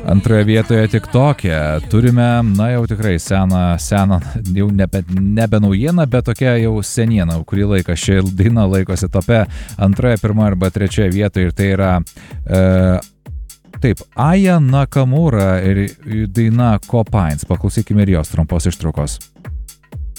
Antroje vietoje TikTok'e turime, na jau tikrai seną, jau nebe naujieną, bet tokia jau seniena, kurį laiką ši daina laikosi tope antroje, pirmoje arba trečioje vietoje ir tai yra taip, Aya Nakamura ir daina Copines. Paklausykime ir jos trumpos ištraukos.